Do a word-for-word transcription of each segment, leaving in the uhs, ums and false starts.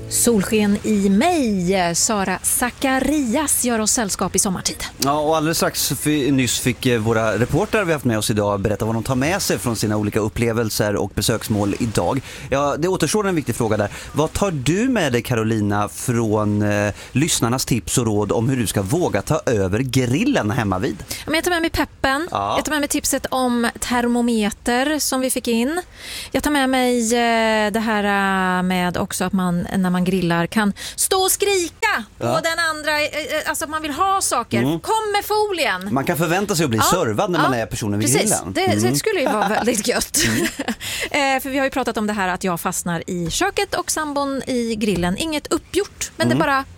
Solsken i mig. Sara Zacharias gör oss sällskap i sommartid. Ja, och alldeles strax f- nyss fick våra reportrar vi haft med oss idag berätta vad de tar med sig från sina olika upplevelser och besöksmål idag. Ja, det återstår en viktig fråga där. Vad tar du med dig, Carolina, från eh, lyssnarnas tips och råd om hur du ska våga ta över grillen hemma vid? Jag tar med mig peppen. Ja. Jag tar med mig tipset om termometer som vi fick in. Jag tar med mig eh, det här med också att man när man grillar kan stå och skrika på ja. den andra, eh, alltså att man vill ha saker. Mm. Kom med folien. Man kan förvänta sig att bli ja. servad när ja. man är personen vid Precis. grillen. Det, mm. det skulle ju vara väldigt gött. Mm. eh, för vi har ju pratat om det här att jag fastnar i köket och sambon i grillen. Inget uppgjort, men mm. det bara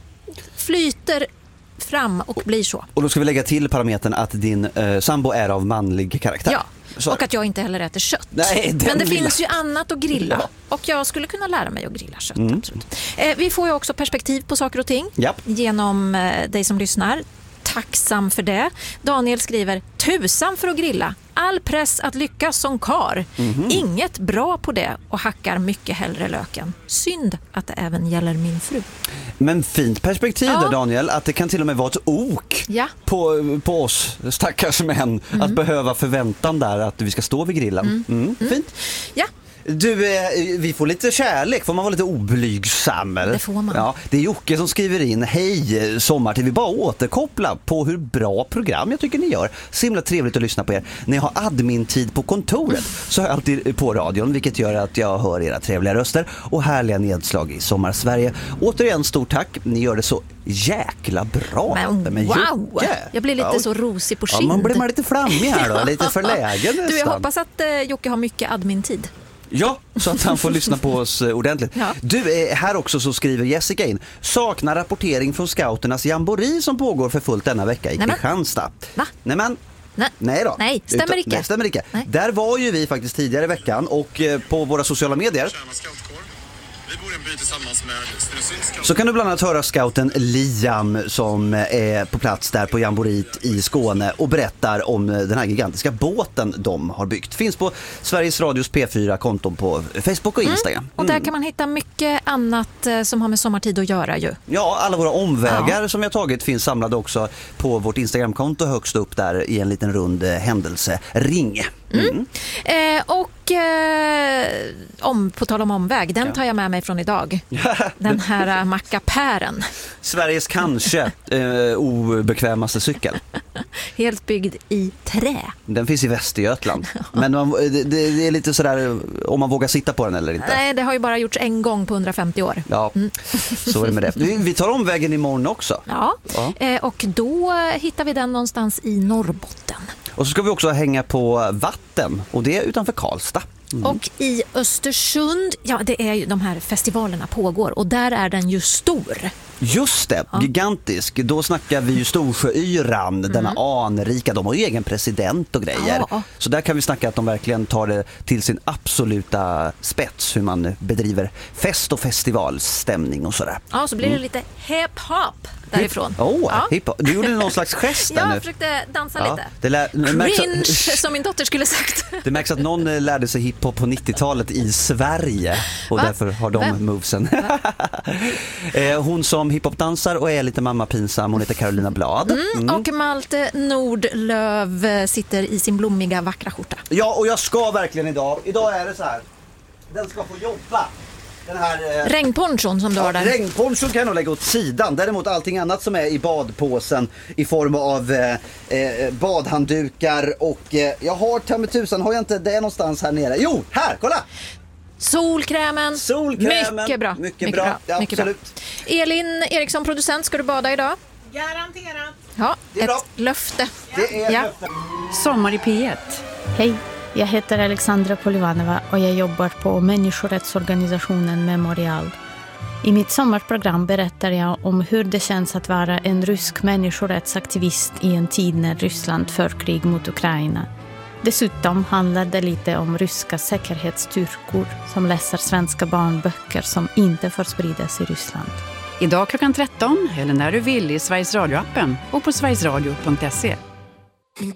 flyter fram och blir så. Och då ska vi lägga till parametern att din eh, sambo är av manlig karaktär. Ja, så. Och att jag inte heller äter kött. Nej, men det lilla. finns ju annat att grilla. Ja. Och jag skulle kunna lära mig att grilla kött. Mm. Eh, vi får ju också perspektiv på saker och ting Japp. genom eh, dig som lyssnar. Tacksam för det. Daniel skriver, tusan för att grilla. All press att lyckas som kar. Mm-hmm. Inget bra på det och hackar mycket hellre löken. Synd att det även gäller min fru. Men fint perspektiv ja. där, Daniel, att det kan till och med vara ett ok ja. på, på oss stackars män mm. att behöva förväntan där att vi ska stå vid grillen. Mm. Mm. Mm. Fint. Ja. Du, vi får lite kärlek. Får man vara lite oblygsam? Eller? Det får man. Ja, det är Jocke som skriver in: hej, sommartid. Vi bara återkoppla på hur bra program jag tycker ni gör. Så himla trevligt att lyssna på er. Ni har admin-tid på kontoret. Så har jag alltid på radion, vilket gör att jag hör era trevliga röster och härliga nedslag i Sommarsverige. Återigen, stort tack. Ni gör det så jäkla bra. Men, Men wow! Jocke. Jag blir lite ja. så rosig på kind. Ja, man blir man lite flammig här då. Lite förlägen nästan. Du, jag hoppas att eh, Jocke har mycket admin-tid. Ja, så att han får lyssna på oss ordentligt. Ja. Du, är här också så skriver Jessica in: saknar rapportering från scouternas jamboree som pågår för fullt denna vecka i Kristianstad. Va? Nej, men Nej. Nej då. Nej, stämmer Utan, inte. Nej, stämmer inte. Nej. Där var ju vi faktiskt tidigare i veckan och eh, på våra sociala medier. Vi bor i en by tillsammans med Stenungsund. Så kan du bland annat höra scouten Liam som är på plats där på jamboreet i Skåne och berättar om den här gigantiska båten de har byggt. Finns på Sveriges Radios P fyra-konton på Facebook och Instagram. Mm. Och där kan man hitta mycket annat som har med sommartid att göra ju. Ja, alla våra omvägar ja. som vi har tagit finns samlade också på vårt Instagramkonto högst upp där i en liten rund händelsering. Mm. Mm. Eh, och eh, om, på tal om omväg, den tar jag med mig från idag. Den här uh, mackapären. Sveriges kanske eh, obekvämaste cykel. Helt byggd i trä. Den finns i Västergötland. Men man, det, det är lite sådär om man vågar sitta på den eller inte. Nej, det har ju bara gjorts en gång på hundrafemtio år. Ja, mm. så är det med det. Vi, vi tar omvägen imorgon också. Ja, ja. Eh, och då hittar vi den någonstans i Norrbotten. Och så ska vi också hänga på vatten, och det är utanför Karlstad. Mm. Och i Östersund, ja det är ju de här festivalerna pågår och där är den ju stor. Just det, ja. gigantisk. Då snackar vi ju Storsjöyran, mm. denna anrika. De har ju egen president och grejer. Ja. Så där kan vi snacka att de verkligen tar det till sin absoluta spets, hur man bedriver fest- och festivalstämning och sådär. Ja, så blir det mm. lite hip-hop därifrån. Åh, oh, ja. hip-hop. Du gjorde någon slags gest där jag nu. Jag försökte dansa ja. lite. Det lär, Cringe, att, som min dotter skulle sagt. Det märks att någon lärde sig hiphop på nittiotalet i Sverige och Va? därför har de Vem? movesen. Hon som hiphopdansar och är lite mamma pinsam, hon heter Carolina Blad. Mm, mm. Och Malte Nordlöv sitter i sin blommiga vackra skjorta. Ja, och jag ska verkligen idag. Idag är det så här. Den ska få jobba. Den här, eh, regnponchon som du ja, har där. Regnponchon kan jag nog lägga åt sidan. Däremot allting annat som är i badpåsen i form av eh, eh, badhanddukar och eh, jag har tammetusan, har jag inte det någonstans här nere? Jo, här, kolla! Solkrämen. Solkrämen. Mycket bra. Mycket, mycket bra. bra. Ja, mycket absolut. Bra. Elin Eriksson, producent, ska du bada idag? Garanterat. Ja, det är ett bra. löfte. Det är ja. löfte. Sommar i P ett. Hej, jag heter Alexandra Polivanova och jag jobbar på människorättsorganisationen Memorial. I mitt sommarprogram berättar jag om hur det känns att vara en rysk människorättsaktivist i en tid när Ryssland för krig mot Ukraina. Dessutom handlar det lite om ryska säkerhetsstyrkor som läser svenska barnböcker som inte får spridas i Ryssland. Idag klockan tretton eller när du vill i Sveriges Radio-appen och på sverigesradio punkt se.